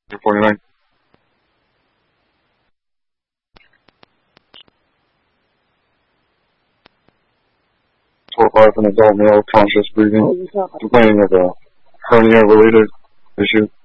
49. An adult male, conscious breathing, complaining of a hernia-related issue.